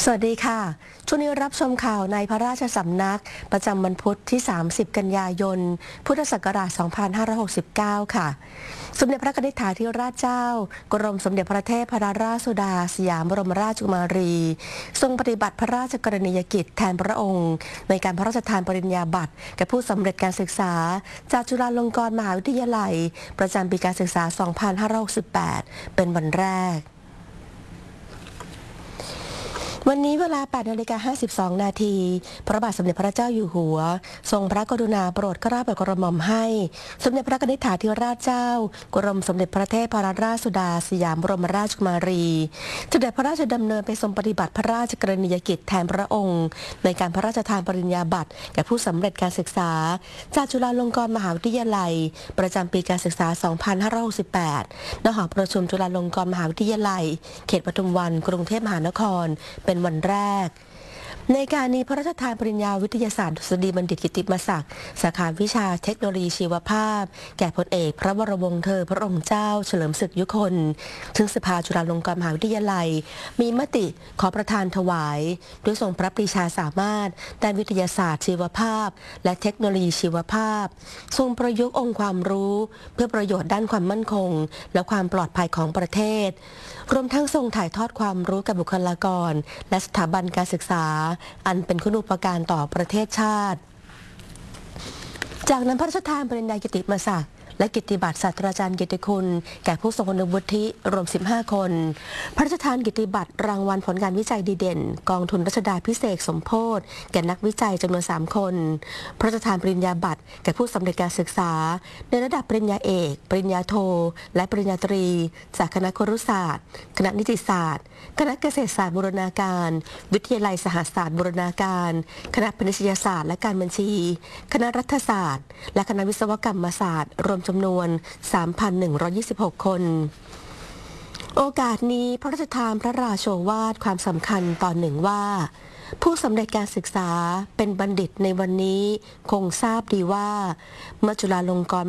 สวัสดีค่ะช่วงนี้รับชมข่าวในพระราชสำนักประจำวันพุธที่ 30 กันยายน พุทธศักราช 2569 ค่ะ สมเด็จพระนิธิถาธิราชเจ้ากรมสมเด็จพระเทพรัตนราชสุดาสยามบรมราชกุมารี ทรงปฏิบัติพระราชกรณียกิจแทนพระองค์ ในการพระราชทานปริญญาบัตรแก่ผู้สำเร็จการศึกษาจากจุฬาลงกรณ์มหาวิทยาลัยประจำปีการศึกษา 2568 เป็นวันแรกวันนี้เวลา 8:52 นาทีพระบาทสมเด็จพระเจ้าอยู่หัวทรงพระกรุณาโปรดเกล้าโปรดกระหม่อมให้สมเด็จพระนิธิถาธิราชเจ้ากรมสมเด็จพระเทพรัตนราชสุดาสยามบรมราชกุมารีเสด็จพระราชดำเนินไปทรงปฏิบัติพระราชกรณียกิจแทนพระองค์ในการพระราชทานปริญญาบัตรแก่ผู้สำเร็จการศึกษาจากจุฬาลงกรณ์มหาวิทยาลัยประจำปีการศึกษา 2568 ณ หอประชุมจุฬาลงกรณ์มหาวิทยาลัยเขตปทุมวันกรุงเทพมหานครเป็นวันแรกในการนี้พระราชทานปริญญาวิทยาศาสตร์ดุษฎีบัณฑิตกิตติมศักดิ์สาขาวิชาเทคโนโลยีชีวภาพแก่พลเอกพระวรวงศ์เธอพระองค์เจ้าเฉลิมศึกยุคนซึ่งสภาจุฬาลงกรณ์มหาวิทยาลัยมีมติขอประทานถวายด้วยทรงพระปรีชาสามารถด้านวิทยาศาสตร์ชีวภาพและเทคโนโลยีชีวภาพทรงประยุกต์องค์ความรู้เพื่อประโยชน์ด้านความมั่นคงและความปลอดภัยของประเทศรวมทั้งทรงถ่ายทอดความรู้กับบุคลากรและสถาบันการศึกษาอันเป็นคุณูปการต่อประเทศชาติจากนั้นพระราชทานปริญญากิตติมศักดิ์และกิตติบัตรศาสตราจารย์เกียรติคุณแก่ผู้ทรงคุณวุฒิรวม 15 คนพระราชทานกิตติบัตรรางวัลผลงานวิจัยดีเด่นกองทุนรัชดาภิเษกสมโภชแก่นักวิจัยจำนวน 3 คนพระราชทานปริญญาบัตรแก่ผู้สำเร็จการศึกษาในระดับปริญญาเอกปริญญาโทและปริญญาตรีจากคณะครุศาสตร์คณะนิติศาสตร์คณะเกษตรศาสตร์บูรณาการวิทยาลัยสหศาสตร์บูรณาการคณะพาณิชยศาสตร์และการบัญชีคณะรัฐศาสตร์และคณะวิศวกรรมศาสตร์รวมจำนวน 3,126 คน โอกาสนี้พระราชทานพระราโชวาทความสำคัญตอนหนึ่งว่าผู้สำเร็จการศึกษาเป็นบัณฑิตในวันนี้คงทราบดีว่าเมื่อจุฬาลงกรณ์